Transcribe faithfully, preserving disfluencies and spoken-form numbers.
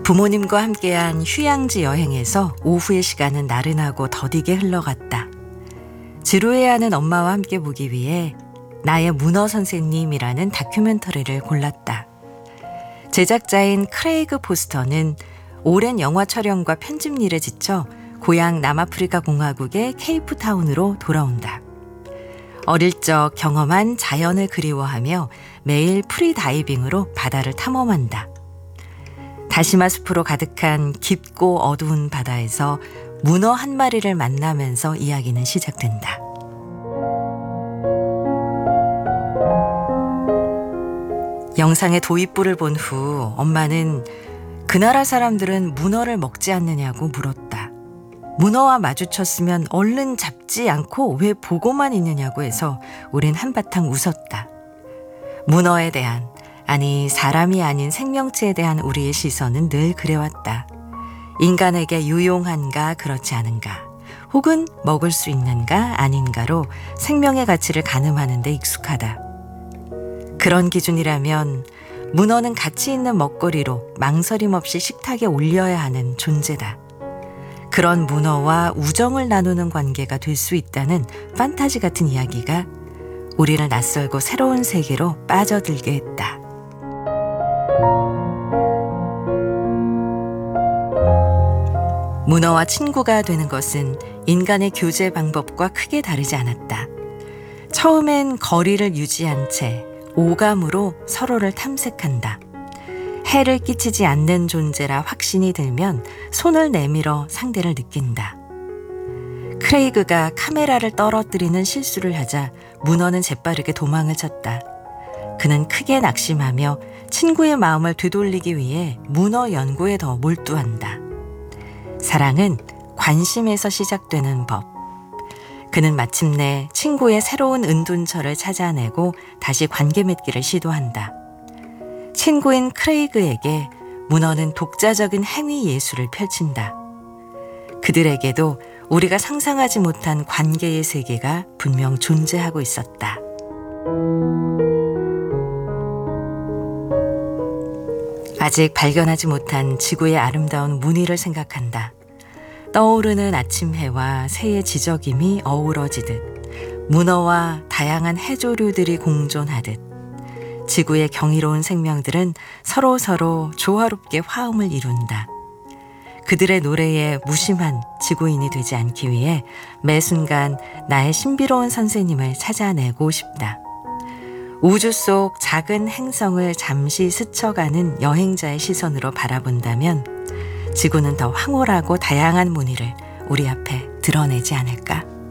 부모님과 함께한 휴양지 여행에서 오후의 시간은 나른하고 더디게 흘러갔다. 지루해하는 엄마와 함께 보기 위해 나의 문어 선생님이라는 다큐멘터리를 골랐다. 제작자인 크레이그 포스터는 오랜 영화 촬영과 편집 일에 지쳐 고향 남아프리카 공화국의 케이프타운으로 돌아온다. 어릴 적 경험한 자연을 그리워하며 매일 프리다이빙으로 바다를 탐험한다. 다시마 숲으로 가득한 깊고 어두운 바다에서 문어 한 마리를 만나면서 이야기는 시작된다. 영상의 도입부를 본 후 엄마는 그 나라 사람들은 문어를 먹지 않느냐고 물었다. 문어와 마주쳤으면 얼른 잡지 않고 왜 보고만 있느냐고 해서 우린 한바탕 웃었다. 문어에 대한, 아니 사람이 아닌 생명체에 대한 우리의 시선은 늘 그래왔다. 인간에게 유용한가 그렇지 않은가, 혹은 먹을 수 있는가 아닌가로 생명의 가치를 가늠하는 데 익숙하다. 그런 기준이라면 문어는 가치 있는 먹거리로 망설임 없이 식탁에 올려야 하는 존재다. 그런 문어와 우정을 나누는 관계가 될 수 있다는 판타지 같은 이야기가 우리를 낯설고 새로운 세계로 빠져들게 했다. 문어와 친구가 되는 것은 인간의 교제 방법과 크게 다르지 않았다. 처음엔 거리를 유지한 채 오감으로 서로를 탐색한다. 해를 끼치지 않는 존재라 확신이 들면 손을 내밀어 상대를 느낀다. 크레이그가 카메라를 떨어뜨리는 실수를 하자 문어는 재빠르게 도망을 쳤다. 그는 크게 낙심하며 친구의 마음을 되돌리기 위해 문어 연구에 더 몰두한다. 사랑은 관심에서 시작되는 법. 그는 마침내 친구의 새로운 은둔처를 찾아내고 다시 관계 맺기를 시도한다. 친구인 크레이그에게 문어는 독자적인 행위 예술을 펼친다. 그들에게도 우리가 상상하지 못한 관계의 세계가 분명 존재하고 있었다. 아직 발견하지 못한 지구의 아름다운 무늬를 생각한다. 떠오르는 아침 해와 새의 지저김이 어우러지듯 문어와 다양한 해조류들이 공존하듯 지구의 경이로운 생명들은 서로서로 조화롭게 화음을 이룬다. 그들의 노래에 무심한 지구인이 되지 않기 위해 매 순간 나의 신비로운 선생님을 찾아내고 싶다. 우주 속 작은 행성을 잠시 스쳐가는 여행자의 시선으로 바라본다면 지구는 더 황홀하고 다양한 무늬를 우리 앞에 드러내지 않을까?